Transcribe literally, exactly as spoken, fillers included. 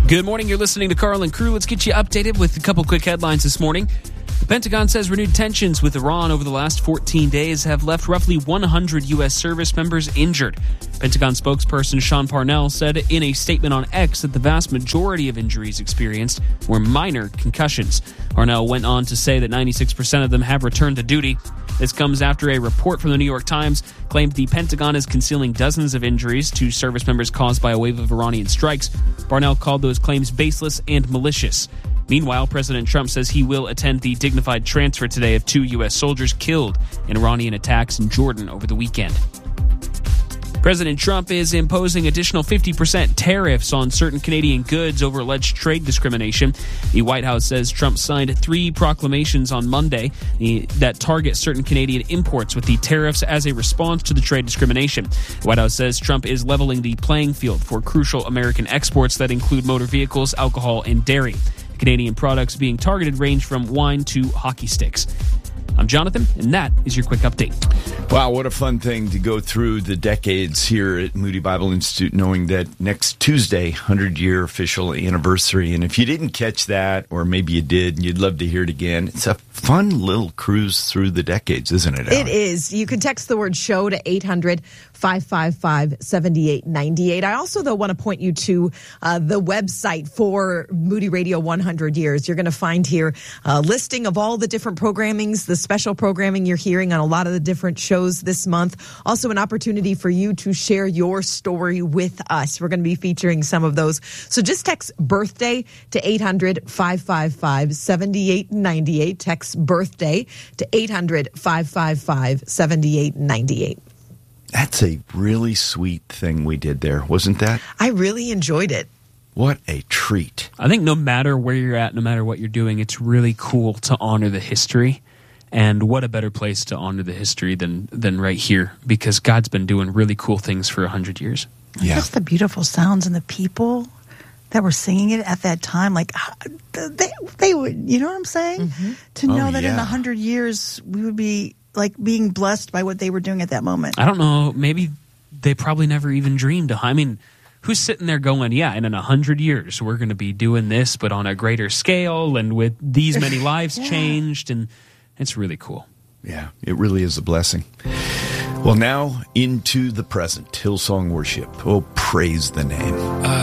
Good morning. You're listening to Carl and Crew. Let's get you updated with a couple quick headlines this morning. The Pentagon says renewed tensions with Iran over the last fourteen days have left roughly one hundred U S service members injured. Pentagon spokesperson Sean Parnell said in a statement on X that the vast majority of injuries experienced were minor concussions. Parnell went on to say that ninety-six percent of them have returned to duty. This comes after a report from the New York Times claimed the Pentagon is concealing dozens of injuries to service members caused by a wave of Iranian strikes. Parnell called those claims baseless and malicious. Meanwhile, President Trump says he will attend the dignified transfer today of two U S soldiers killed in Iranian attacks in Jordan over the weekend. President Trump is imposing additional fifty percent tariffs on certain Canadian goods over alleged trade discrimination. The White House says Trump signed three proclamations on Monday that target certain Canadian imports with the tariffs as a response to the trade discrimination. The White House says Trump is leveling the playing field for crucial American exports that include motor vehicles, alcohol, and dairy. The Canadian products being targeted range from wine to hockey sticks. I'm Jonathan, and that is your quick update. Wow, what a fun thing to go through the decades here at Moody Bible Institute, knowing that next Tuesday, one hundred year official anniversary. And if you didn't catch that, or maybe you did and you'd love to hear it again, it's a fun little cruise through the decades, isn't it, Alan? It is. You can text the word show to eight hundred, five five five, seven eight nine eight. I also, though, want to point you to uh, the website for Moody Radio one hundred years. You're going to find here a listing of all the different programmings, the special programming you're hearing on a lot of the different shows this month. Also an opportunity for you to share your story with us. We're going to be featuring some of those. So just text birthday to eight hundred, five five five, seven eight nine eight. Text birthday to eight hundred, five five five, seven eight nine eight. That's a really sweet thing we did there, wasn't that? I really enjoyed it. What a treat. I think no matter where you're at, no matter what you're doing, it's really cool to honor the history. And what a better place to honor the history than than right here, because God's been doing really cool things for one hundred years. Yeah. Just the beautiful sounds and the people that were singing it at that time. Like, they, they would, you know what I'm saying? Mm-hmm. To know oh, that yeah. in one hundred years, we would be like being blessed by what they were doing at that moment. I don't know. Maybe they probably never even dreamed. I mean, who's sitting there going, yeah, and in a hundred years, we're going to be doing this, but on a greater scale and with these many lives yeah. changed. And it's really cool. Yeah, it really is a blessing. Well, now into the present. Hillsong Worship. Oh, praise the name. Uh,